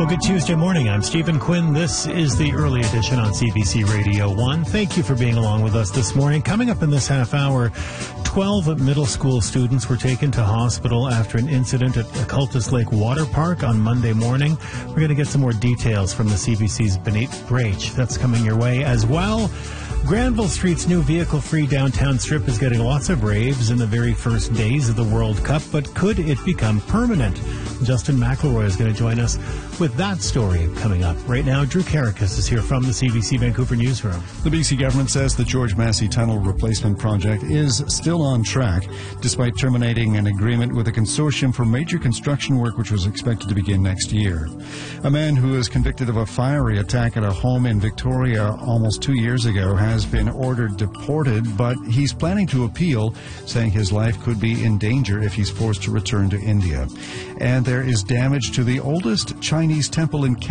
Well, good Tuesday morning. I'm Stephen Quinn. This is the early edition on CBC Radio 1. Thank you for being along with us this morning. Coming up in this half hour, 12 middle school students were taken to hospital after an incident at Cultus Lake Water Park on Monday morning. We're going to get some more details from the CBC's Benit Brach. That's coming your way as well. Granville Street's new vehicle-free downtown strip is getting lots of raves in the very first days of the World Cup, but could it become permanent? Justin McElroy is going to join us with that story coming up. Right now, Drew Karakis is here from the CBC Vancouver newsroom. The BC government says the George Massey Tunnel replacement project is still on track, despite terminating an agreement with a consortium for major construction work which was expected to begin next year. A man who was convicted of a fiery attack at a home in Victoria almost 2 years ago has been ordered deported, but he's planning to appeal, saying his life could be in danger if he's forced to return to India. And there is damage to the oldest Chinese temple in Canada.